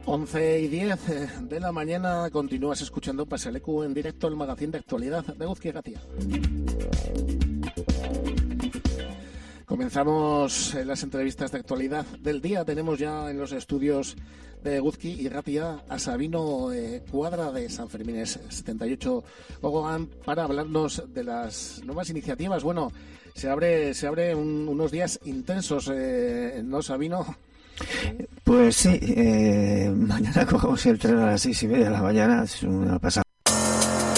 11:10 de la mañana, continúas escuchando Pasalecu en directo, el magazín de actualidad de Eguzki Irratia. Comenzamos las entrevistas de actualidad del día. Tenemos ya en los estudios de Eguzki Irratia a Sabino Cuadra de Sanfermines 78 Gogoan para hablarnos de las nuevas iniciativas. Bueno, se abre unos días intensos, ¿no, Sabino? Pues sí, mañana cogemos el tren a las 6:30 de la mañana, es una pasada.